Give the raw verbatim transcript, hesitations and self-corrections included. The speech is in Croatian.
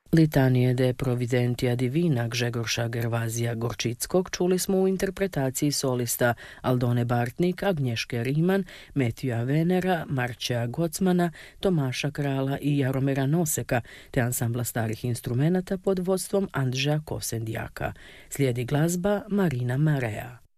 Litanije de Providentia Divina Grzegorza Gervazija Gorčickog čuli smo u interpretaciji solista Aldone Bartnik, Agnješke Riman, Metija Venera, Marčeja Gocmana, Tomaša Krala i Jaromira Noseka, te ansambla starih instrumenata pod vodstvom Andžeja Kosendjaka. Slijedi glazba Marina Marea.